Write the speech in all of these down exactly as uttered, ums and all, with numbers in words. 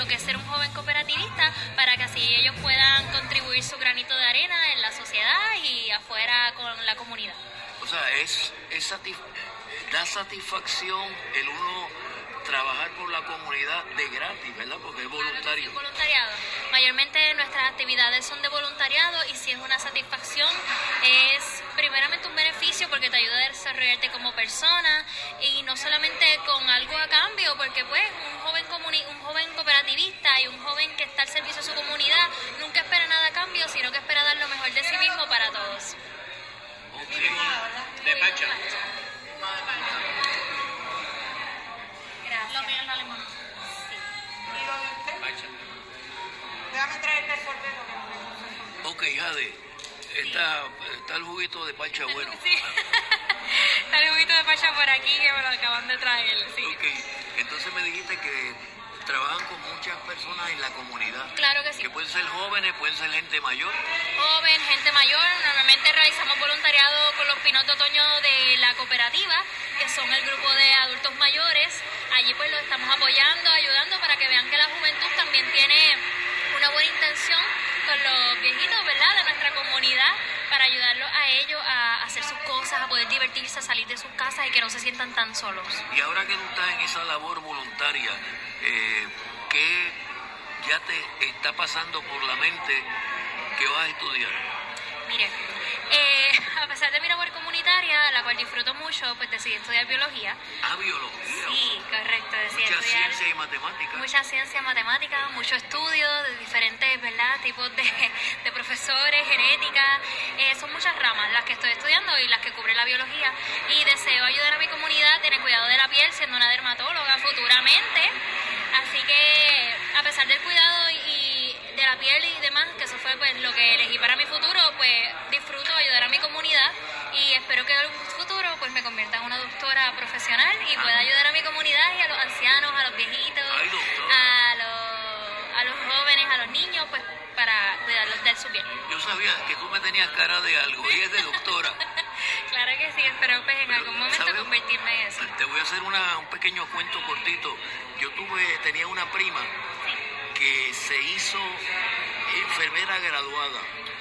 lo que es ser un joven cooperativista, para que así ellos puedan contribuir su granito de arena en la sociedad y afuera con la comunidad. O sea, es, es satisf- da satisfacción el uno trabajar por la comunidad de gratis, ¿verdad? Porque es voluntario. Claro, sí, voluntariado. Mayormente nuestras actividades son de voluntariado y si es una satisfacción, es primeramente un beneficio porque te ayuda a desarrollarte como persona y no solamente con algo a cambio, porque pues un joven comuni- un joven cooperativista y un joven que está al servicio de su comunidad nunca espera nada a cambio, sino que espera dar lo mejor de sí mismo para todos. Okay. De Pacha. Gracias. Lo mío es la limón. Sí. ¿Y lo de usted? Pacha. Déjame traerte el sorbete que no tengo sorbete. Ok, Jade, está, está el juguito de Pacha bueno. Sí. Está el juguito de Pacha por aquí que me lo acaban de traer. Sí. Ok, entonces me dijiste que trabajan con muchas personas en la comunidad. Claro que sí. Que pueden ser jóvenes, pueden ser gente mayor. Joven, gente mayor. Normalmente realizamos voluntariado con los pinos de otoño de la cooperativa, que son el grupo de adultos mayores. Allí pues los estamos apoyando, ayudando para que vean que la juventud también tiene una buena intención con los viejitos, ¿verdad?, de nuestra comunidad, para ayudarlos a ellos a hacer sus cosas, a poder divertirse, a salir de sus casas y que no se sientan tan solos. Y ahora que tú estás en esa labor voluntaria, eh, ¿qué ya te está pasando por la mente que vas a estudiar? Mire, eh, a pesar de mi labor comunitaria, la cual disfruto mucho, pues decidí estudiar biología. Ah, biología. Sí, correcto, decidí Mucha estudiar ciencia y matemática. mucha ciencia, matemática, mucho estudio de diferentes, ¿verdad?, tipos de, de profesores, genética. Eh, son muchas ramas las que estoy estudiando y las que cubre la biología. Y deseo ayudar a mi comunidad en el cuidado de la piel, siendo una dermatóloga futuramente. Así que, a pesar del cuidado y de la piel y demás, que eso fue pues lo que elegí para mi futuro, pues disfruto ayudar a mi comunidad y espero que en algún futuro pues me convierta en una doctora profesional y pueda ayudar a mi comunidad y a los ancianos, a los viejitos, Ay, doctora. a los, a los jóvenes, a los niños, pues para cuidarlos de su piel. Yo sabía que tú me tenías cara de algo y es de doctora. Claro que sí, espero pues en Pero, algún momento ¿sabes? convertirme en eso. Te voy a hacer una, un pequeño cuento cortito. Yo tuve, tenía una prima que se hizo enfermera graduada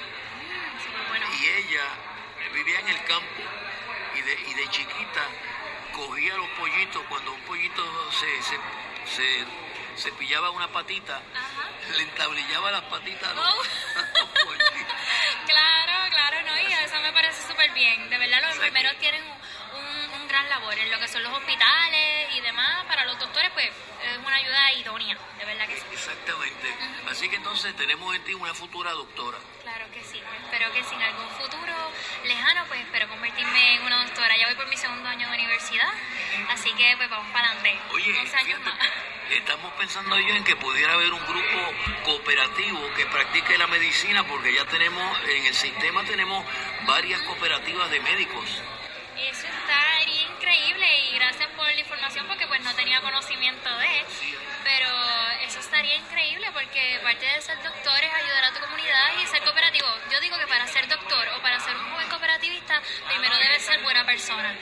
Súper bueno. y ella vivía en el campo y de, y de chiquita cogía los pollitos, cuando un pollito se, se, se, se pillaba una patita, Ajá. le entablillaba las patitas a los, Oh. a los pollitos. Claro, claro, no, y eso me parece súper bien. De verdad, los O sea enfermeros que- tienen un, un gran labor en lo que son los hospitales y demás. Para los doctores, pues, es una ayuda idónea, de verdad que sí. Exactamente. Así que entonces tenemos en ti una futura doctora. Claro que sí. Espero que si en algún futuro lejano, pues, espero convertirme en una doctora. Ya voy por mi segundo año de universidad, así que, pues, vamos para adelante. Oye, once años fíjate, más. estamos pensando yo en que pudiera haber un grupo cooperativo que practique la medicina, porque ya tenemos, en el sistema tenemos varias cooperativas de médicos. Eso estaría increíble y gracias por la información porque pues no tenía conocimiento de, pero eso estaría increíble porque parte de ser doctor es ayudar a tu comunidad y ser cooperativo. Yo digo que para ser doctor o para ser un joven cooperativista, primero debes ser buena persona.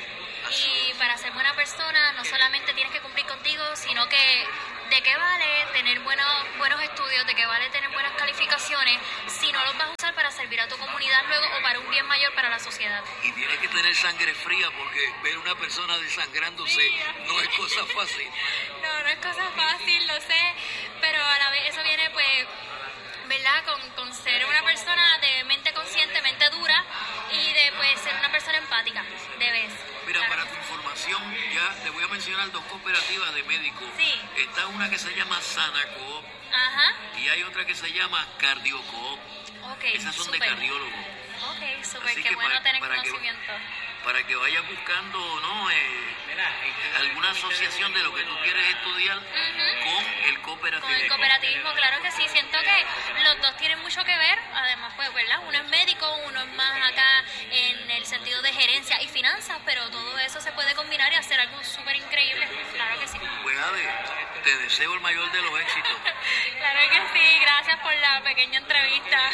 Y para ser buena persona no solamente tienes que cumplir contigo, sino que de qué vale tener buenos, buenos estudios, de qué vale tener buenas calificaciones, si no los vas a usar para servir a tu comunidad luego o para un bien mayor para la sociedad. Y tienes que tener sangre fría, porque ver una persona desangrándose no es cosa fácil. No, no es cosa fácil, lo sé, pero a la vez eso viene pues, ¿verdad? Con, con ser una persona de mente consciente, mente dura y de pues ser una persona empática, debes. Mira, Claro. para tu información, ya te voy a mencionar dos cooperativas de médicos. Sí. Está una que se llama Sanacoop Ajá, y hay otra que se llama Cardiocoop. ok, Esas son súper. de cardiólogos. Ok, súper, Así qué que bueno para- tener para que- conocimiento. Para que vayas buscando, ¿no? Eh, alguna asociación de lo que tú quieres estudiar con el cooperativismo. Con el cooperativismo, claro que sí, siento que los dos tienen mucho que ver, además pues, ¿verdad? Uno es médico, uno es más acá en el sentido de gerencia y finanzas, pero todo eso se puede combinar y hacer algo súper increíble, claro que sí. Pues Ade, te deseo el mayor de los éxitos. Claro que sí, gracias por la pequeña entrevista.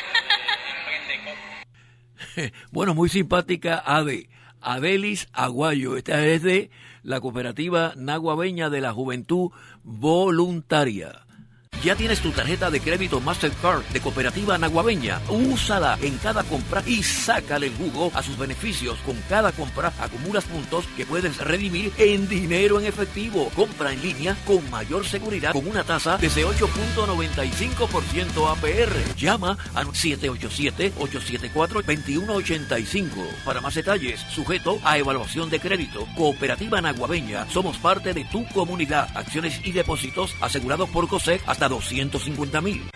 Bueno, muy simpática Ade, Adelis Aguayo. Esta es de la cooperativa naguabeña de la Juventud Voluntaria. ¿Ya tienes tu tarjeta de crédito Mastercard de Cooperativa Naguabeña? Úsala en cada compra y sácale el jugo a sus beneficios. Con cada compra acumulas puntos que puedes redimir en dinero en efectivo. Compra en línea con mayor seguridad con una tasa desde ocho punto noventa y cinco por ciento A P R. Llama al siete ocho siete, ocho siete cuatro, dos uno ocho cinco. Para más detalles, sujeto a evaluación de crédito. Cooperativa Naguabeña. Somos parte de tu comunidad. Acciones y depósitos asegurados por COSEC hasta doscientos cincuenta mil.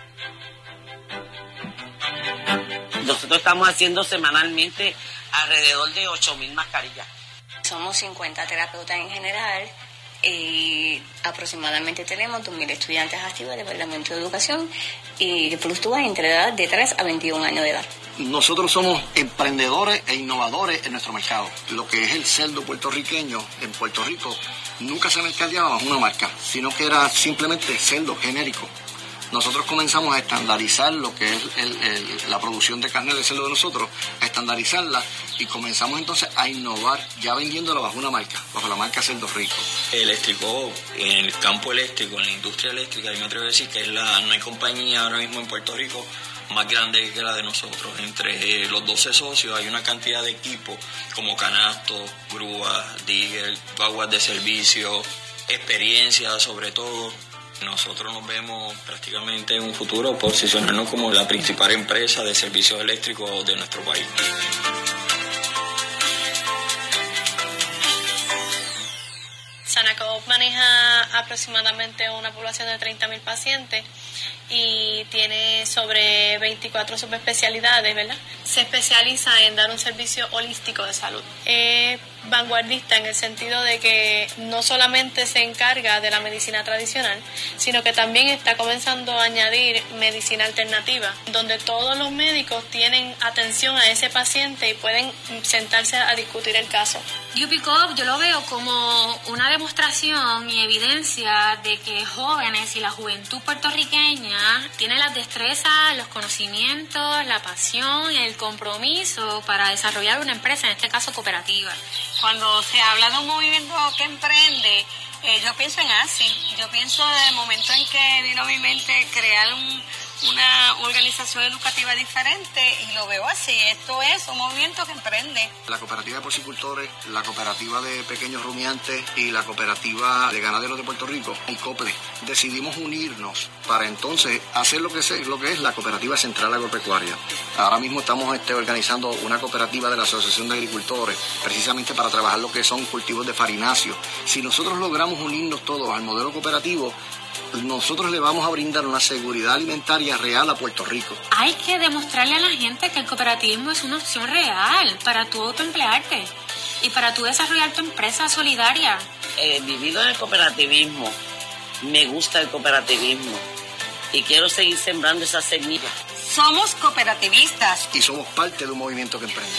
Nosotros estamos haciendo semanalmente alrededor de ocho mil mascarillas. Somos cincuenta terapeutas en general y aproximadamente tenemos dos mil estudiantes activos del Departamento de Educación y fluctúan entre edad de tres a veintiún años de edad. Nosotros somos emprendedores e innovadores en nuestro mercado. Lo que es el cerdo puertorriqueño en Puerto Rico nunca se mercadeaba bajo una marca, sino que era simplemente cerdo genérico. Nosotros comenzamos a estandarizar lo que es el, el, la producción de carne de cerdo de nosotros, a estandarizarla y comenzamos entonces a innovar ya vendiéndola bajo una marca, bajo la marca Cerdo Rico. Eléctrico, en el campo eléctrico, en la industria eléctrica, yo me atrevo a decir que es la, no hay compañía ahora mismo en Puerto Rico más grande que la de nosotros. Entre eh, los doce socios hay una cantidad de equipos como canastos, grúas, digger, guaguas de servicio, experiencia sobre todo. Nosotros nos vemos prácticamente en un futuro posicionarnos como la principal empresa de servicios eléctricos de nuestro país. SANACOOP maneja aproximadamente una población de treinta mil pacientes y tiene sobre veinticuatro subespecialidades, ¿verdad? Se especializa en dar un servicio holístico de salud. Es vanguardista en el sentido de que no solamente se encarga de la medicina tradicional, sino que también está comenzando a añadir medicina alternativa, donde todos los médicos tienen atención a ese paciente y pueden sentarse a discutir el caso. U P Coop yo lo veo como una demostración y evidencia de que jóvenes y la juventud puertorriqueña tienen las destrezas, los conocimientos, la pasión, el compromiso para desarrollar una empresa, en este caso cooperativa. Cuando se habla de un movimiento que emprende, eh, yo pienso en ASI. Yo pienso desde el momento en que vino a mi mente crear un, una organización educativa diferente y lo veo así. Esto es un movimiento que emprende. La cooperativa de porcicultores, la cooperativa de pequeños rumiantes y la cooperativa de ganaderos de Puerto Rico, y COPLE, decidimos unirnos para entonces hacer lo que es, lo que es la Cooperativa Central Agropecuaria. Ahora mismo estamos este, organizando una cooperativa de la Asociación de Agricultores, precisamente para trabajar lo que son cultivos de farináceos. Si nosotros logramos unirnos todos al modelo cooperativo, nosotros le vamos a brindar una seguridad alimentaria real a Puerto Rico. Hay que demostrarle a la gente que el cooperativismo es una opción real para tu autoemplearte y para tu desarrollar tu empresa solidaria. He vivido en el cooperativismo, me gusta el cooperativismo y quiero seguir sembrando esas semillas. Somos cooperativistas y somos parte de un movimiento que emprende.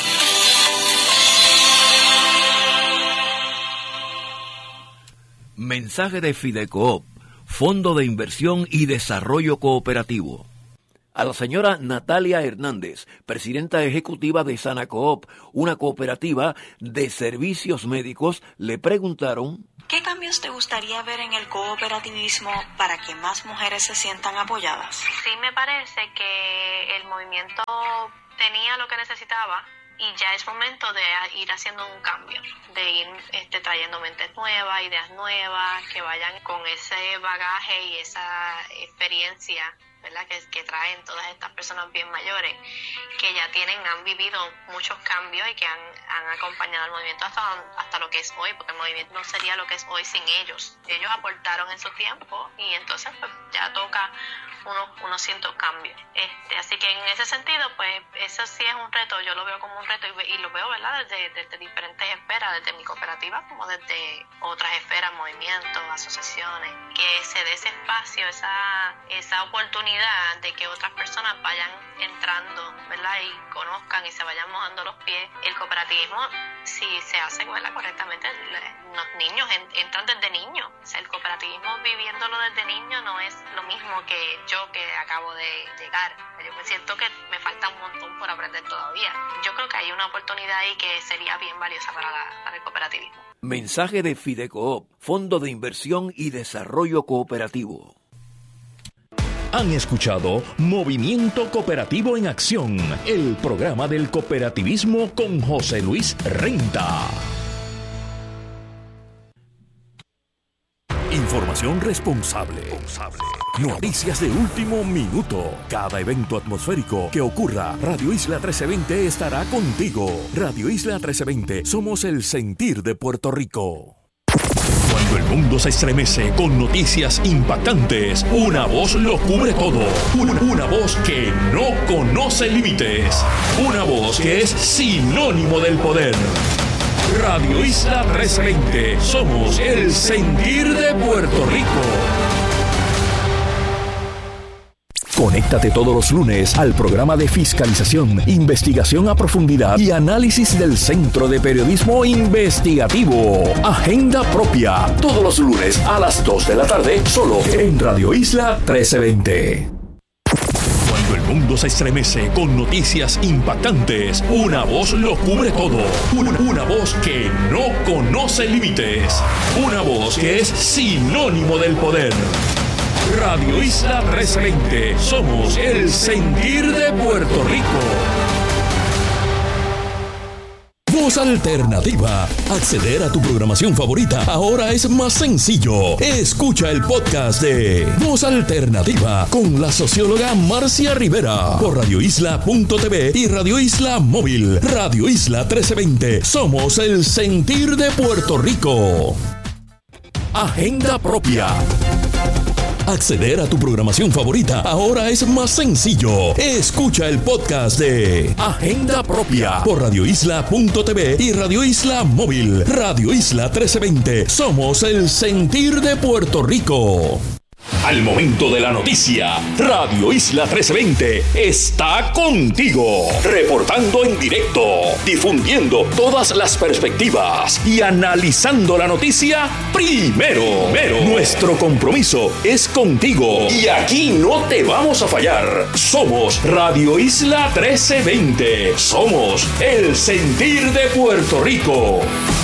Mensaje de Fidecoop, Fondo de Inversión y Desarrollo Cooperativo. A la señora Natalia Hernández, presidenta ejecutiva de SANACOOP, una cooperativa de servicios médicos, le preguntaron: ¿qué cambios te gustaría ver en el cooperativismo para que más mujeres se sientan apoyadas? Sí, me parece que el movimiento tenía lo que necesitaba y ya es momento de ir haciendo un cambio, de ir este, trayendo mentes nuevas, ideas nuevas, que vayan con ese bagaje y esa experiencia, ¿verdad? Que, que traen todas estas personas bien mayores, que ya tienen, han vivido muchos cambios y que han, han acompañado al movimiento hasta, hasta lo que es hoy, porque el movimiento no sería lo que es hoy sin ellos. Ellos aportaron en su tiempo y entonces pues, ya toca unos, unos ciertos cambios. Este, así que en ese sentido, pues eso sí es un reto, yo lo veo como un reto y, y lo veo, ¿verdad? Desde, desde diferentes esferas, desde mi cooperativa como desde otras esferas, movimientos, asociaciones, que se dé ese espacio, esa, esa oportunidad de que otras personas vayan entrando, ¿verdad? Y conozcan y se vayan mojando los pies. El cooperativismo, si se hace, ¿verdad? Correctamente, los niños entran desde niños. O sea, el cooperativismo viviéndolo desde niño no es lo mismo que yo que acabo de llegar. Yo me siento que me falta un montón por aprender todavía. Yo creo que hay una oportunidad ahí que sería bien valiosa para, la, para el cooperativismo. Mensaje de Fidecoop, Fondo de Inversión y Desarrollo Cooperativo. Han escuchado Movimiento Cooperativo en Acción, el programa del cooperativismo con José Luis Renta. Información responsable. Noticias de último minuto. Cada evento atmosférico que ocurra, Radio Isla trece veinte estará contigo. Radio Isla trece veinte, somos el sentir de Puerto Rico. Cuando el mundo se estremece con noticias impactantes, una voz lo cubre todo. Una, una voz que no conoce límites. Una voz que es sinónimo del poder. Radio Isla trece veinte, somos el sentir de Puerto Rico. Conéctate todos los lunes al programa de fiscalización, investigación a profundidad y análisis del Centro de Periodismo Investigativo. Agenda Propia, todos los lunes a las dos de la tarde, solo en Radio Isla trece veinte. Cuando el mundo se estremece con noticias impactantes, una voz lo cubre todo. Una, una voz que no conoce límites. Una voz que es sinónimo del poder. Radio Isla trece veinte, somos el sentir de Puerto Rico. Voz Alternativa. Acceder a tu programación favorita ahora es más sencillo. Escucha el podcast de Voz Alternativa con la socióloga Marcia Rivera por radio isla punto t v y Radio Isla Móvil. Radio Isla trece veinte, somos el sentir de Puerto Rico. Agenda Propia. Acceder a tu programación favorita ahora es más sencillo. Escucha el podcast de Agenda Propia por radio isla punto t v y Radio Isla Móvil. Radio Isla trece veinte, somos el sentir de Puerto Rico. Al momento de la noticia, Radio Isla trece veinte está contigo, reportando en directo, difundiendo todas las perspectivas y analizando la noticia primero. primero. Nuestro compromiso es contigo y aquí no te vamos a fallar. Somos Radio Isla trece veinte, somos el sentir de Puerto Rico.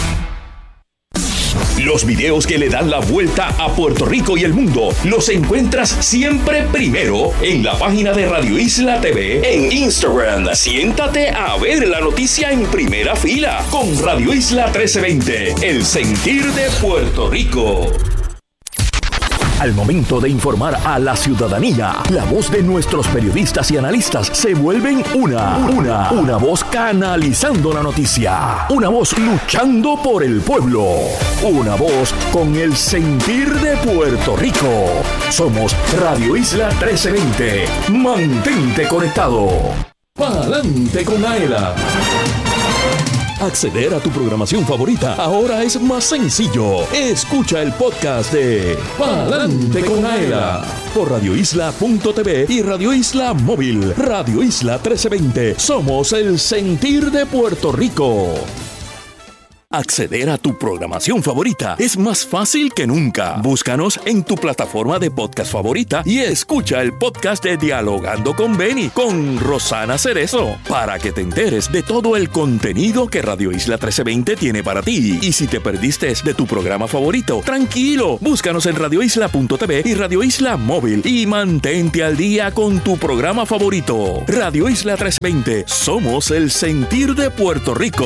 Los videos que le dan la vuelta a Puerto Rico y el mundo los encuentras siempre primero en la página de Radio Isla T V en Instagram. Siéntate a ver la noticia en primera fila con Radio Isla trece veinte, el sentir de Puerto Rico. Al momento de informar a la ciudadanía, la voz de nuestros periodistas y analistas se vuelven una, una, una voz canalizando la noticia, una voz luchando por el pueblo, una voz con el sentir de Puerto Rico. Somos Radio Isla trece veinte. Mantente conectado. Pa'lante con Aela. Acceder a tu programación favorita ahora es más sencillo. Escucha el podcast de Pa'lante con Aela por radio isla punto t v y Radio Isla Móvil. Radio Isla trece veinte, somos el sentir de Puerto Rico. Acceder a tu programación favorita es más fácil que nunca. Búscanos en tu plataforma de podcast favorita y escucha el podcast de Dialogando con Beni con Rosana Cerezo para que te enteres de todo el contenido que Radio Isla trece veinte tiene para ti. Y si te perdiste de tu programa favorito, tranquilo, búscanos en radio isla punto t v y Radio Isla Móvil y mantente al día con tu programa favorito. Radio Isla trece veinte, somos el sentir de Puerto Rico.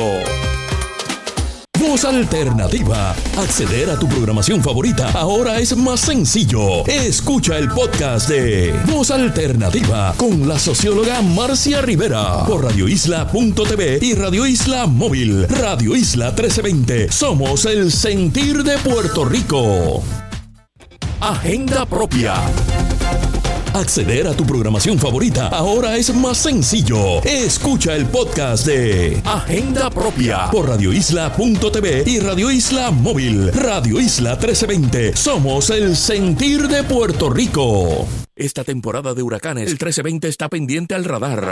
Voz Alternativa. Acceder a tu programación favorita ahora es más sencillo. Escucha el podcast de Voz Alternativa con la socióloga Marcia Rivera por radio isla punto t v y Radio Isla Móvil. Radio Isla trece veinte, somos el sentir de Puerto Rico. Agenda Propia. Acceder a tu programación favorita ahora es más sencillo. Escucha el podcast de Agenda Propia por radio isla punto t v y Radio Isla Móvil. Radio Isla trece veinte, somos el sentir de Puerto Rico. Esta temporada de huracanes, el trece veinte está pendiente al radar.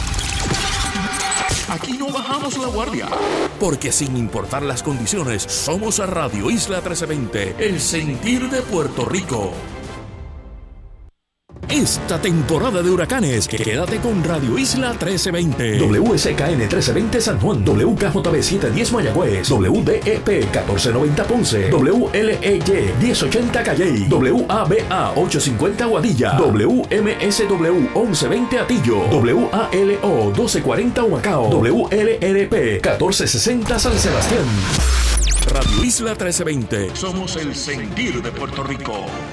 Aquí no bajamos la guardia, porque sin importar las condiciones, somos a Radio Isla trece veinte, el sentir de Puerto Rico. Esta temporada de huracanes, quédate con Radio Isla trece veinte. W S K N trece veinte San Juan. W K J B setecientos diez Mayagüez. W D E P catorce noventa Ponce. W L E Y diez ochenta Calley. W A B A ochocientos cincuenta Guadilla. W M S W once veinte Atillo. W A L O doce cuarenta Humacao. W L R P catorce sesenta San Sebastián. Radio Isla trece veinte. Somos el sentir de Puerto Rico.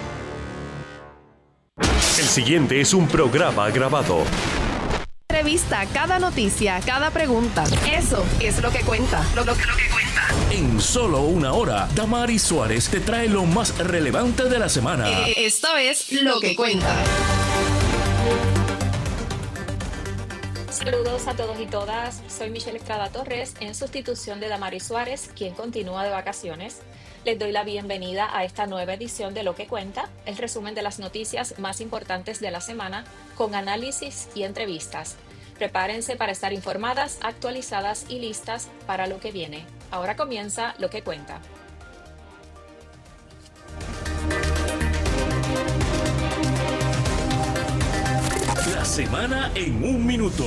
El siguiente es un programa grabado. Entrevista, cada noticia, cada pregunta. Eso es lo que cuenta. Lo, lo, lo que cuenta. En solo una hora, Damaris Suárez te trae lo más relevante de la semana. Eh, esto es Lo que Cuenta. Saludos a todos y todas. Soy Michelle Estrada Torres, en sustitución de Damaris Suárez, quien continúa de vacaciones. Les doy la bienvenida a esta nueva edición de Lo que Cuenta, el resumen de las noticias más importantes de la semana, con análisis y entrevistas. Prepárense para estar informadas, actualizadas y listas para lo que viene. Ahora comienza Lo que Cuenta. La semana en un minuto.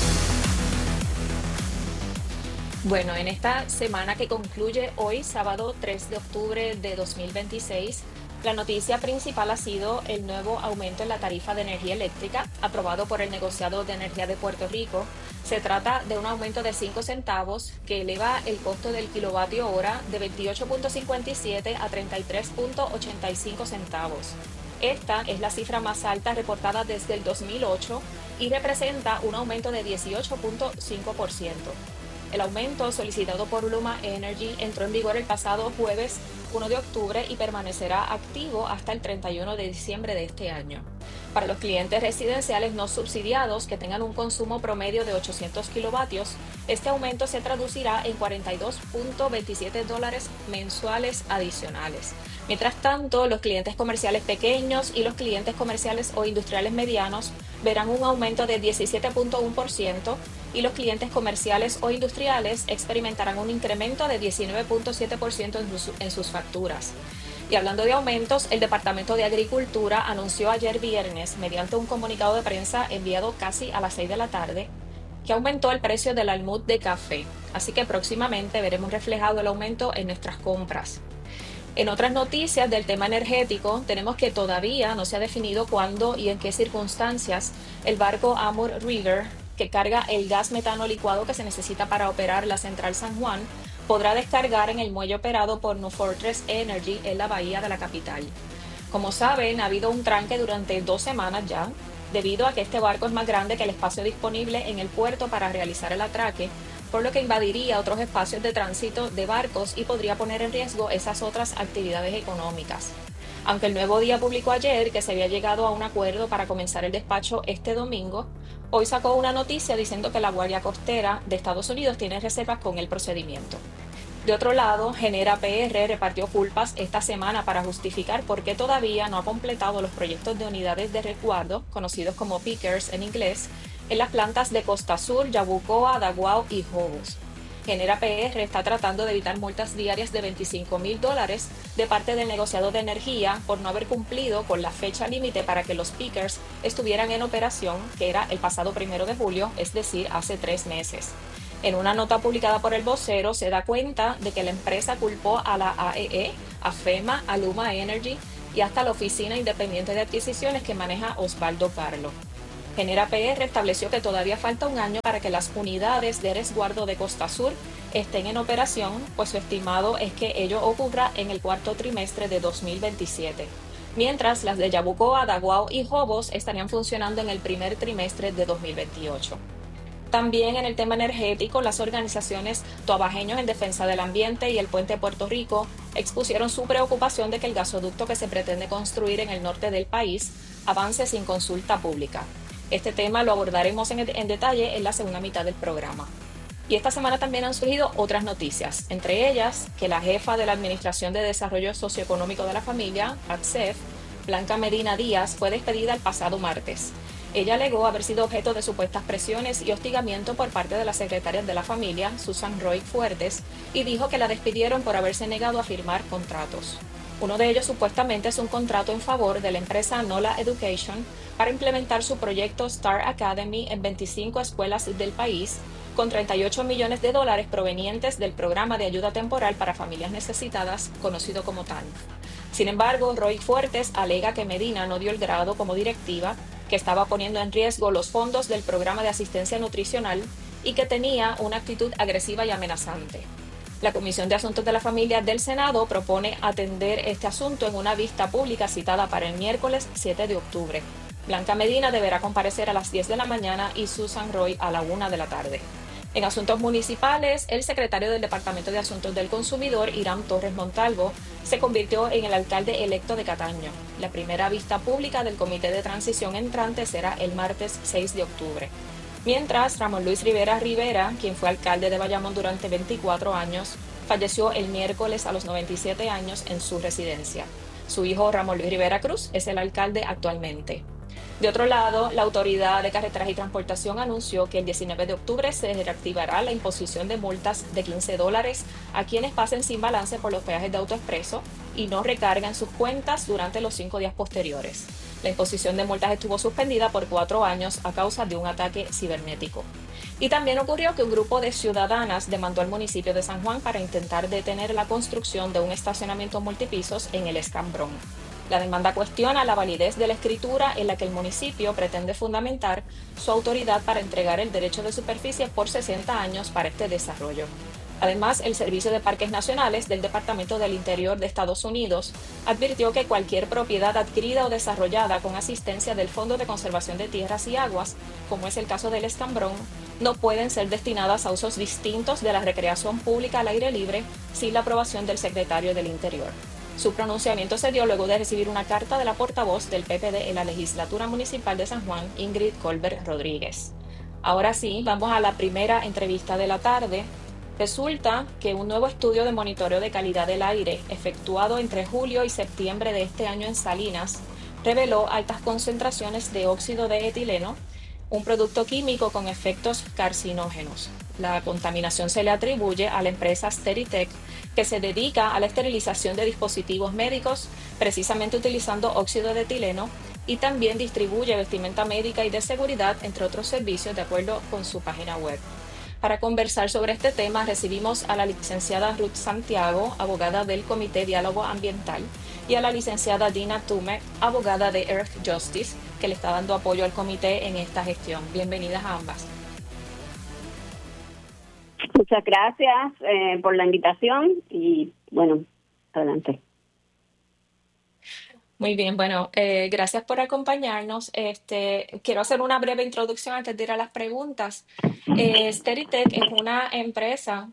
Bueno, en esta semana que concluye hoy, sábado tres de octubre de dos mil veintiséis, la noticia principal ha sido el nuevo aumento en la tarifa de energía eléctrica aprobado por el negociado de energía de Puerto Rico. Se trata de un aumento de cinco centavos que eleva el costo del kilovatio hora de veintiocho punto cincuenta y siete a treinta y tres punto ochenta y cinco centavos. Esta es la cifra más alta reportada desde el dos mil ocho y representa un aumento de dieciocho punto cinco por ciento. El aumento solicitado por Luma Energy entró en vigor el pasado jueves uno de octubre y permanecerá activo hasta el treinta y uno de diciembre de este año. Para los clientes residenciales no subsidiados que tengan un consumo promedio de ochocientos kilovatios, este aumento se traducirá en cuarenta y dos punto veintisiete dólares mensuales adicionales. Mientras tanto, los clientes comerciales pequeños y los clientes comerciales o industriales medianos verán un aumento de diecisiete punto uno por ciento y los clientes comerciales o industriales experimentarán un incremento de diecinueve punto siete por ciento en sus, en sus facturas. Y hablando de aumentos, el Departamento de Agricultura anunció ayer viernes, mediante un comunicado de prensa enviado casi a las seis de la tarde, que aumentó el precio del almud de café. Así que próximamente veremos reflejado el aumento en nuestras compras. En otras noticias del tema energético, tenemos que todavía no se ha definido cuándo y en qué circunstancias el barco Amur River, que carga el gas metano licuado que se necesita para operar la Central San Juan, podrá descargar en el muelle operado por New Fortress Energy en la bahía de la capital. Como saben, ha habido un tranque durante dos semanas ya, debido a que este barco es más grande que el espacio disponible en el puerto para realizar el atraque, por lo que invadiría otros espacios de tránsito de barcos y podría poner en riesgo esas otras actividades económicas. Aunque el Nuevo Día publicó ayer que se había llegado a un acuerdo para comenzar el despacho este domingo, hoy sacó una noticia diciendo que la Guardia Costera de Estados Unidos tiene reservas con el procedimiento. De otro lado, Genera P R repartió culpas esta semana para justificar por qué todavía no ha completado los proyectos de unidades de resguardo, conocidos como pickers en inglés, en las plantas de Costa Sur, Yabucoa, Daguao y Jobos. Genera P R está tratando de evitar multas diarias de veinticinco mil dólares de parte del negociado de energía por no haber cumplido con la fecha límite para que los pickers estuvieran en operación, que era el pasado primero de julio, es decir, hace tres meses. En una nota publicada por el vocero se da cuenta de que la empresa culpó a la A E E, a FEMA, a Luma Energy y hasta la Oficina Independiente de Adquisiciones que maneja Osvaldo Carlo. Genera P R estableció que todavía falta un año para que las unidades de resguardo de Costa Sur estén en operación, pues su estimado es que ello ocurra en el cuarto trimestre de dos mil veintisiete. Mientras las de Yabucoa, Daguao y Jobos estarían funcionando en el primer trimestre de dos mil veintiocho. También en el tema energético, las organizaciones Toabajeños en Defensa del Ambiente y el Puente Puerto Rico expusieron su preocupación de que el gasoducto que se pretende construir en el norte del país avance sin consulta pública. Este tema lo abordaremos en, en detalle en la segunda mitad del programa. Y esta semana también han surgido otras noticias, entre ellas que la jefa de la Administración de Desarrollo Socioeconómico de la Familia, A D S E F, Blanca Medina Díaz, fue despedida el pasado martes. Ella alegó haber sido objeto de supuestas presiones y hostigamiento por parte de las secretarias de la familia, Susan Roy Fuertes, y dijo que la despidieron por haberse negado a firmar contratos. Uno de ellos supuestamente es un contrato en favor de la empresa Nola Education para implementar su proyecto Star Academy en veinticinco escuelas del país, con treinta y ocho millones de dólares provenientes del programa de ayuda temporal para familias necesitadas, conocido como T A N F. Sin embargo, Roy Fuertes alega que Medina no dio el grado como directiva, que estaba poniendo en riesgo los fondos del programa de asistencia nutricional y que tenía una actitud agresiva y amenazante. La Comisión de Asuntos de la Familia del Senado propone atender este asunto en una vista pública citada para el miércoles siete de octubre. Blanca Medina deberá comparecer a las diez de la mañana y Susan Roy a la una de la tarde. En asuntos municipales, el secretario del Departamento de Asuntos del Consumidor, Irán Torres Montalvo, se convirtió en el alcalde electo de Cataño. La primera vista pública del Comité de Transición entrante será el martes seis de octubre. Mientras, Ramón Luis Rivera Rivera, quien fue alcalde de Bayamón durante veinticuatro años, falleció el miércoles a los noventa y siete años en su residencia. Su hijo Ramón Luis Rivera Cruz es el alcalde actualmente. De otro lado, la Autoridad de Carreteras y Transportación anunció que el diecinueve de octubre se reactivará la imposición de multas de quince dólares a quienes pasen sin balance por los peajes de AutoExpreso y no recargan sus cuentas durante los cinco días posteriores. La imposición de multas estuvo suspendida por cuatro años a causa de un ataque cibernético. Y también ocurrió que un grupo de ciudadanas demandó al municipio de San Juan para intentar detener la construcción de un estacionamiento multipisos en el Escambrón. La demanda cuestiona la validez de la escritura en la que el municipio pretende fundamentar su autoridad para entregar el derecho de superficie por sesenta años para este desarrollo. Además, el Servicio de Parques Nacionales del Departamento del Interior de Estados Unidos advirtió que cualquier propiedad adquirida o desarrollada con asistencia del Fondo de Conservación de Tierras y Aguas, como es el caso del Escambrón, no pueden ser destinadas a usos distintos de la recreación pública al aire libre sin la aprobación del Secretario del Interior. Su pronunciamiento se dio luego de recibir una carta de la portavoz del P P D en la Legislatura Municipal de San Juan, Ingrid Colbert Rodríguez. Ahora sí, vamos a la primera entrevista de la tarde. Resulta que un nuevo estudio de monitoreo de calidad del aire, efectuado entre julio y septiembre de este año en Salinas, reveló altas concentraciones de óxido de etileno, un producto químico con efectos carcinógenos. La contaminación se le atribuye a la empresa Steritech, que se dedica a la esterilización de dispositivos médicos, precisamente utilizando óxido de etileno, y también distribuye vestimenta médica y de seguridad, entre otros servicios, de acuerdo con su página web. Para conversar sobre este tema, recibimos a la licenciada Ruth Santiago, abogada del Comité Diálogo Ambiental, y a la licenciada Dina Tume, abogada de Earth Justice, que le está dando apoyo al comité en esta gestión. Bienvenidas a ambas. Muchas gracias eh, por la invitación y, bueno, adelante. Muy bien, bueno, eh, gracias por acompañarnos. Este, quiero hacer una breve introducción antes de ir a las preguntas. Eh, Steritech es una empresa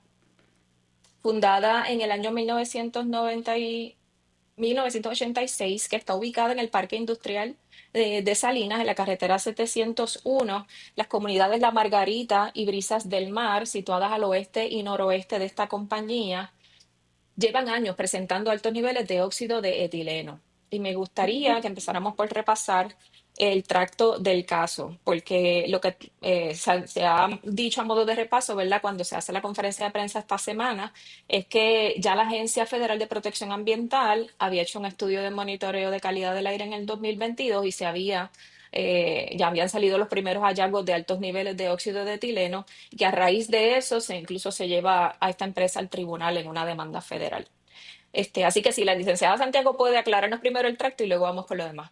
fundada en el año mil novecientos noventa y, mil novecientos ochenta y seis que está ubicada en el Parque Industrial de, de Salinas, en la carretera setecientos uno, las comunidades La Margarita y Brisas del Mar, situadas al oeste y noroeste de esta compañía, llevan años presentando altos niveles de óxido de etileno. Y me gustaría que empezáramos por repasar el tracto del caso, porque lo que eh, se, se ha dicho a modo de repaso, ¿verdad?, cuando se hace la conferencia de prensa esta semana, es que ya la Agencia Federal de Protección Ambiental había hecho un estudio de monitoreo de calidad del aire en el dos mil veintidós y se había, eh, ya habían salido los primeros hallazgos de altos niveles de óxido de etileno, y a raíz de eso se incluso se lleva a esta empresa al tribunal en una demanda federal. Este, así que si la licenciada Santiago puede aclararnos primero el tracto y luego vamos con lo demás.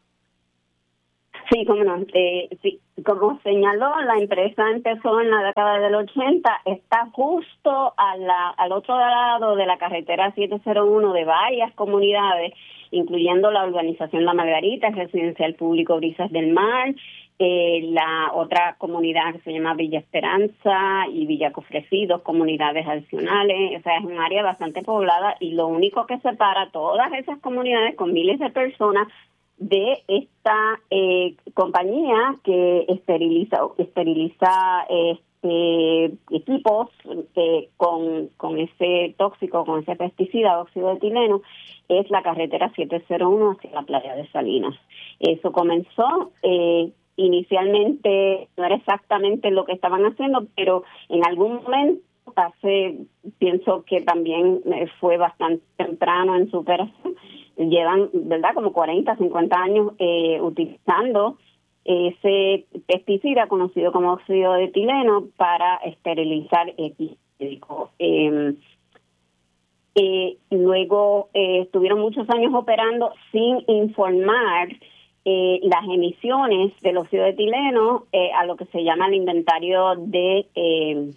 Sí, cómo no. Eh, sí, como señaló, la empresa empezó en la década del ochenta, está justo a la, al otro lado de la carretera setecientos uno de varias comunidades, incluyendo la urbanización La Margarita, el residencial público Brisas del Mar, eh, la otra comunidad que se llama Villa Esperanza y Villa Cofresí, dos comunidades adicionales. O sea, es un área bastante poblada y lo único que separa todas esas comunidades con miles de personas de esta eh, compañía que esteriliza esteriliza este, equipos eh, con, con ese tóxico, con ese pesticida, óxido de etileno, es la carretera setecientos uno hacia la playa de Salinas. Eso comenzó, eh, inicialmente no era exactamente lo que estaban haciendo, pero en algún momento, hace, pienso que también fue bastante temprano en su operación, llevan, ¿verdad?, como cuarenta, cincuenta años eh, utilizando ese pesticida conocido como óxido de etileno para esterilizar equipos médicos. Eh, eh, luego eh, estuvieron muchos años operando sin informar eh, las emisiones del óxido de etileno eh, a lo que se llama el inventario de eh,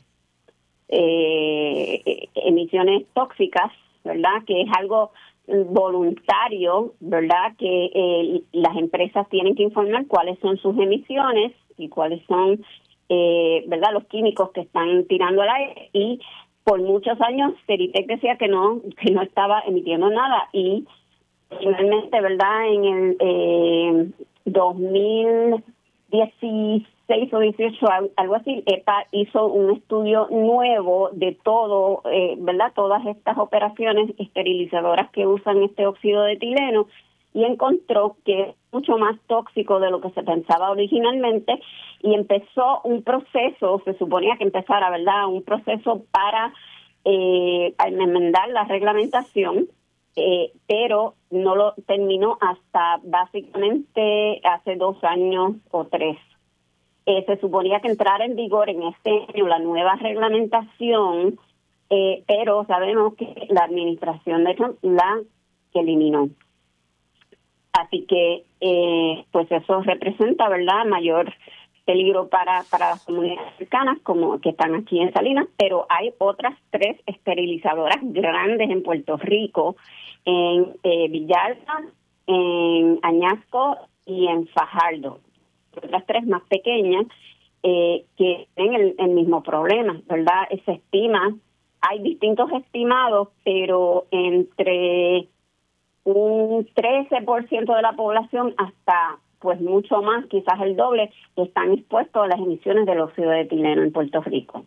eh, emisiones tóxicas, ¿verdad?, que es algo voluntario, ¿verdad?, que eh, las empresas tienen que informar cuáles son sus emisiones y cuáles son, eh, ¿verdad?, los químicos que están tirando al aire. Y por muchos años Steritec decía que no, que no estaba emitiendo nada, y finalmente, ¿verdad?, en el eh, dos mil dieciséis o dieciocho, algo así, E P A hizo un estudio nuevo de todo, eh, ¿verdad?, todas estas operaciones esterilizadoras que usan este óxido de etileno, y encontró que es mucho más tóxico de lo que se pensaba originalmente, y empezó un proceso, se suponía que empezara, ¿verdad?, un proceso para eh, enmendar la reglamentación, eh, pero no lo terminó hasta básicamente hace dos años o tres. Eh, se suponía que entrara en vigor en este año la nueva reglamentación, eh, pero sabemos que la administración de Trump la eliminó. Así que, eh, pues eso representa, ¿verdad?, mayor peligro para, para las comunidades cercanas, como que están aquí en Salinas, pero hay otras tres esterilizadoras grandes en Puerto Rico, en eh, Villalba, en Añasco y en Fajardo. Otras tres más pequeñas eh, que tienen el, el mismo problema, ¿verdad? Se estima, hay distintos estimados, pero entre un trece por ciento de la población hasta pues mucho más, quizás el doble, que están expuestos a las emisiones del óxido de etileno en Puerto Rico.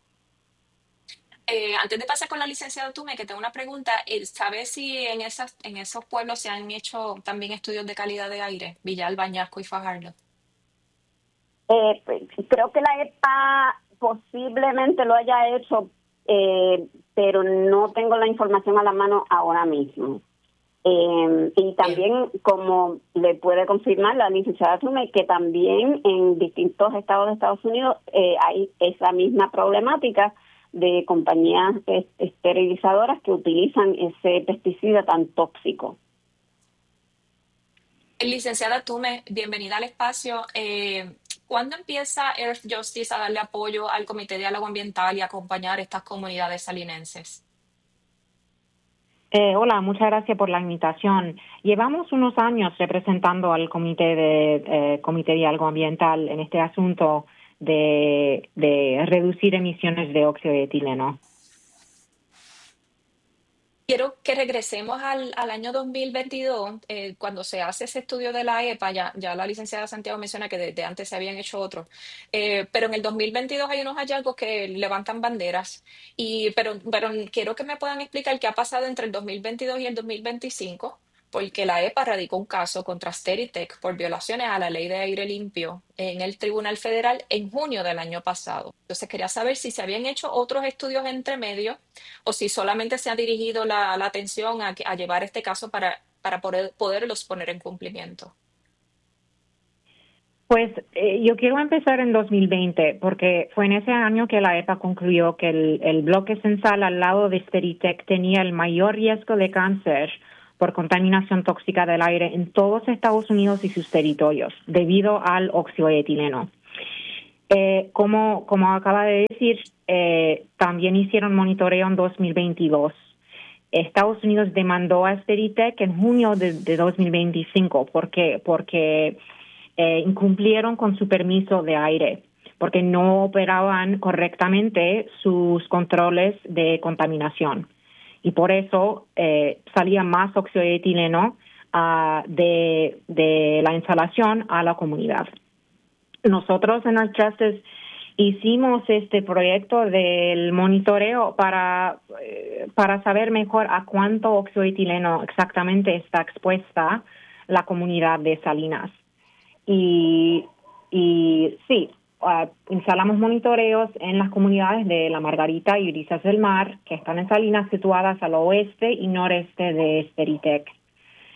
Eh, antes de pasar con la licenciada Tume, que tengo una pregunta, ¿sabes si en esas en esos pueblos se han hecho también estudios de calidad de aire? Villalba, Añasco y Fajardo. Eh, creo que la E P A posiblemente lo haya hecho, eh, pero no tengo la información a la mano ahora mismo. Eh, y también, como le puede confirmar la licenciada Tume, que también en distintos estados de Estados Unidos eh, hay esa misma problemática de compañías esterilizadoras que utilizan ese pesticida tan tóxico. Licenciada Tume, bienvenida al espacio. Eh, ¿Cuándo empieza Earth Justice a darle apoyo al Comité de Diálogo Ambiental y acompañar estas comunidades salinenses? Eh, hola, muchas gracias por la invitación. Llevamos unos años representando al Comité de eh, Comité de Diálogo Ambiental en este asunto de, de reducir emisiones de óxido de etileno. Quiero que regresemos al, al año dos mil veintidós, eh, cuando se hace ese estudio de la E P A, ya, ya la licenciada Santiago menciona que desde antes se habían hecho otros, eh, pero en el dos mil veintidós hay unos hallazgos que levantan banderas, y pero, pero quiero que me puedan explicar qué ha pasado entre el dos mil veintidós y el dos mil veinticinco, porque la E P A radicó un caso contra Steritec por violaciones a la ley de aire limpio en el Tribunal Federal en junio del año pasado. Entonces quería saber si se habían hecho otros estudios entre medio o si solamente se ha dirigido la, la atención a, a llevar este caso para, para poder, poderlos poner en cumplimiento. Pues eh, yo quiero empezar en dos mil veinte, porque fue en ese año que la E P A concluyó que el, el bloque censal al lado de Steritec tenía el mayor riesgo de cáncer por contaminación tóxica del aire en todos Estados Unidos y sus territorios, debido al óxido de etileno. Eh, como, como acaba de decir, eh, también hicieron monitoreo en dos mil veintidós. Estados Unidos demandó a Steritec en junio de, de dos mil veinticinco porque, porque eh, incumplieron con su permiso de aire, porque no operaban correctamente sus controles de contaminación. Y por eso eh, salía más óxido de etileno uh, de, de la instalación a la comunidad. Nosotros en Earth Justice hicimos este proyecto del monitoreo para, eh, para saber mejor a cuánto óxido de etileno exactamente está expuesta la comunidad de Salinas. Y, y sí, Uh, instalamos monitoreos en las comunidades de La Margarita y Brisas del Mar, que están en Salinas, situadas al oeste y noreste de Steritec.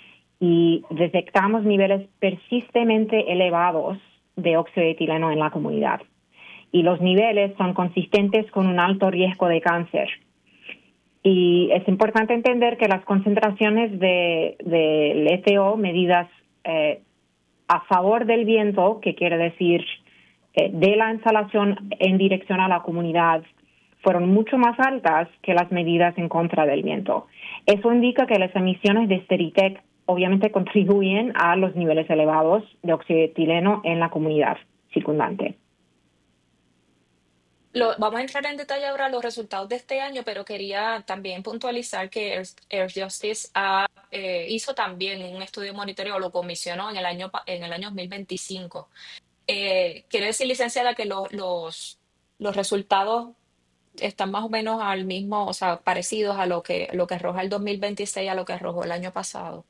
y detectamos niveles persistentemente elevados de óxido de etileno en la comunidad. Y los niveles son consistentes con un alto riesgo de cáncer. Y es importante entender que las concentraciones de, de L T O medidas eh, a favor del viento, que quiere decir eh, de la instalación en dirección a la comunidad, fueron mucho más altas que las medidas en contra del viento. Eso indica que las emisiones de Steritec obviamente contribuyen a los niveles elevados de óxido de etileno en la comunidad circundante. Lo, vamos a entrar en detalle ahora los resultados de este año, pero quería también puntualizar que Air, Air Justice ha, eh, hizo también un estudio de monitoreo, lo comisionó en el año en el año dos mil veinticinco. Eh, quiere decir, licenciada, que lo, los, los resultados están más o menos al mismo, o sea, parecidos a lo que, lo que arroja el dos mil veintiséis a lo que arrojó el año pasado.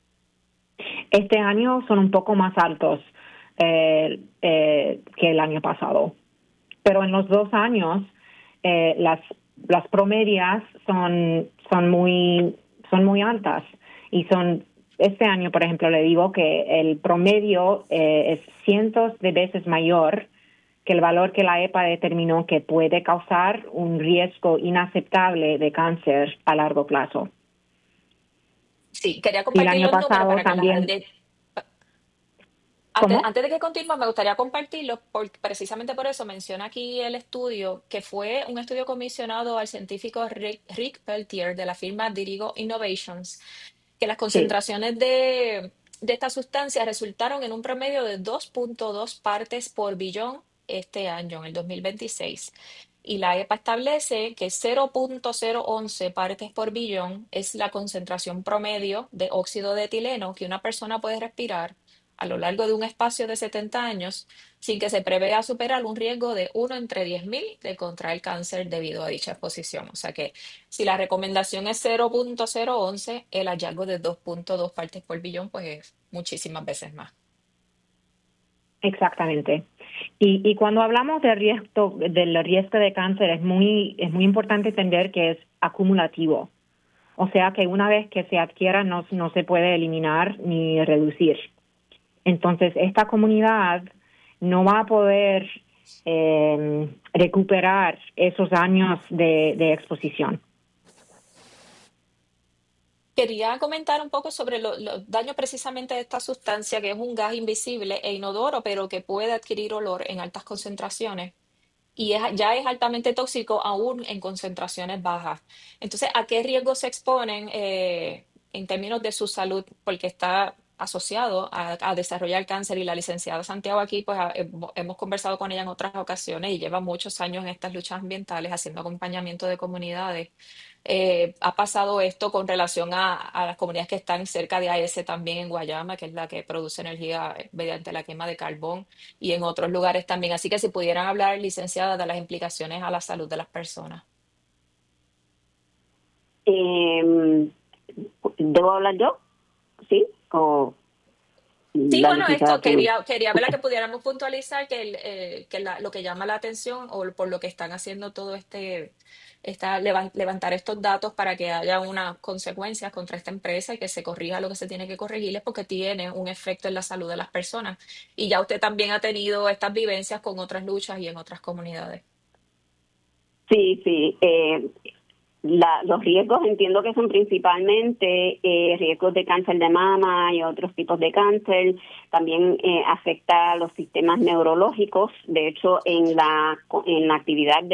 Este año son un poco más altos eh, eh, que el año pasado. Pero en los dos años eh, las las promedias son son muy son muy altas y son este año, por ejemplo, le digo que el promedio eh, es cientos de veces mayor que el valor que la E P A determinó que puede causar un riesgo inaceptable de cáncer a largo plazo. Sí, quería compartir el año los pasado números para también. que la gente... Antes, antes de que continúe, me gustaría compartirlo, porque precisamente por eso menciona aquí el estudio, que fue un estudio comisionado al científico Rick, Rick Peltier de la firma Dirigo Innovations, que las concentraciones sí. de, de esta sustancia resultaron en un promedio de dos punto dos partes por billón este año, en el dos mil veintiséis. Y la E P A establece que cero punto cero once partes por billón es la concentración promedio de óxido de etileno que una persona puede respirar a lo largo de un espacio de setenta años, sin que se prevea superar un riesgo de uno entre diez mil de contraer cáncer debido a dicha exposición. O sea que si la recomendación es cero punto cero once, el hallazgo de dos punto dos partes por billón pues es muchísimas veces más. Exactamente. Y, y cuando hablamos del riesgo, del riesgo de cáncer, es muy, es muy importante entender que es acumulativo. O sea que una vez que se adquiera no, no se puede eliminar ni reducir. Entonces, esta comunidad no va a poder eh, recuperar esos años de, de exposición. Quería comentar un poco sobre los lo daños precisamente de esta sustancia, que es un gas invisible e inodoro, pero que puede adquirir olor en altas concentraciones. Y es, ya es altamente tóxico aún en concentraciones bajas. Entonces, ¿a qué riesgos se exponen eh, en términos de su salud? Porque está asociado a, a desarrollar cáncer, y la licenciada Santiago aquí, pues a, hemos conversado con ella en otras ocasiones y lleva muchos años en estas luchas ambientales haciendo acompañamiento de comunidades. Eh, ha pasado esto con relación a, a las comunidades que están cerca de A E S también en Guayama, que es la que produce energía mediante la quema de carbón, y en otros lugares también. Así que si pudieran hablar, licenciada, de las implicaciones a la salud de las personas. Eh, ¿Debo hablar yo? ¿Sí? O sí, bueno, esto quería, quería ver que pudiéramos puntualizar que, el, eh, que la, lo que llama la atención, o por lo que están haciendo todo este, esta, levantar estos datos para que haya unas consecuencias contra esta empresa y que se corrija lo que se tiene que corregir, es porque tiene un efecto en la salud de las personas. Y ya usted también ha tenido estas vivencias con otras luchas y en otras comunidades. Sí, sí. Eh, La, los riesgos entiendo que son principalmente eh, riesgos de cáncer de mama y otros tipos de cáncer. También eh, afecta a los sistemas neurológicos. De hecho, en la en la actividad de